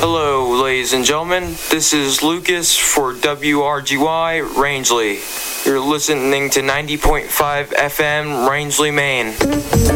Hello, ladies and gentlemen. This is Lucas for WRGY Rangeley. You're listening to 90.5 FM Rangeley, Maine.